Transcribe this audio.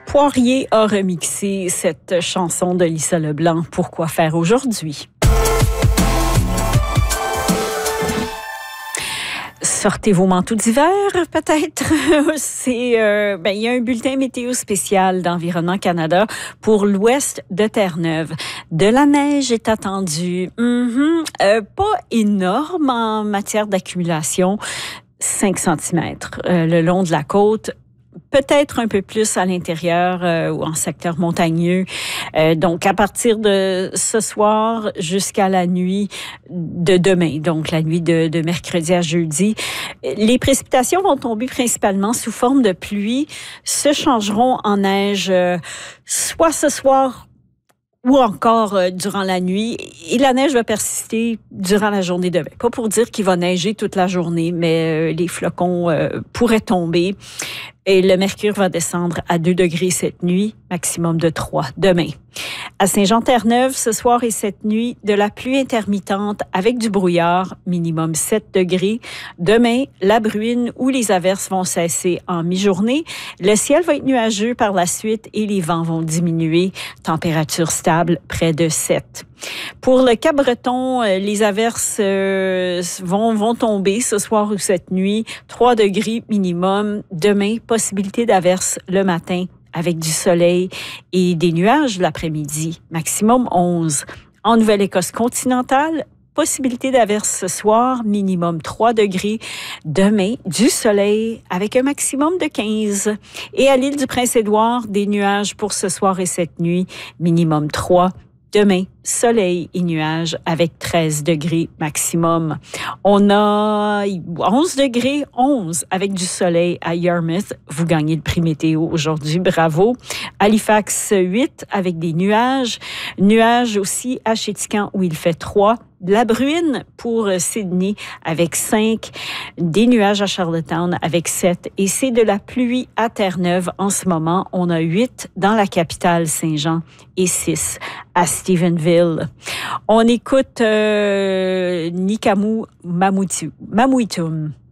Poirier a remixé cette chanson de Lisa Leblanc, Pourquoi faire aujourd'hui? Sortez vos manteaux d'hiver, peut-être. Il y a un bulletin météo spécial d'Environnement Canada pour l'ouest de Terre-Neuve. De la neige est attendue. Pas énorme en matière d'accumulation. 5 cm le long de la côte. Peut-être un peu plus à l'intérieur ou en secteur montagneux. Donc, à partir de ce soir jusqu'à la nuit de demain, donc la nuit de mercredi à jeudi, les précipitations vont tomber principalement sous forme de pluie, se changeront en neige soit ce soir ou encore durant la nuit. Et la neige va persister durant la journée demain. Pas pour dire qu'il va neiger toute la journée, mais les flocons pourraient tomber. Et le mercure va descendre à 2 degrés cette nuit, maximum de 3 demain. À Saint-Jean-Terre-Neuve, ce soir et cette nuit, de la pluie intermittente avec du brouillard, minimum 7 degrés. Demain, la bruine ou les averses vont cesser en mi-journée. Le ciel va être nuageux par la suite et les vents vont diminuer. Température stable, près de 7. Pour le Cap-Breton, les averses vont tomber ce soir ou cette nuit. 3 degrés minimum. Demain, possibilité d'averses le matin avec du soleil et des nuages l'après-midi. Maximum 11. En Nouvelle-Écosse continentale, possibilité d'averses ce soir, minimum 3 degrés. Demain, du soleil avec un maximum de 15. Et à l'île du Prince-Édouard, des nuages pour ce soir et cette nuit, minimum 3. Demain, soleil et nuages avec 13 degrés maximum. On a 11 degrés, 11 avec du soleil à Yarmouth. Vous gagnez le prix météo aujourd'hui, bravo. Halifax, 8 avec des nuages. Nuages aussi à Chéticamp où il fait 3. De la bruine pour Sydney avec 5. Des nuages à Charlottetown avec 7. Et c'est de la pluie à Terre-Neuve en ce moment. On a 8 dans la capitale Saint-Jean et 6 à Stephenville. On écoute Nikamu Mamouitum.